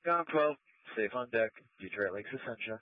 Ground 12, safe on deck, Detroit Lakes Essentia.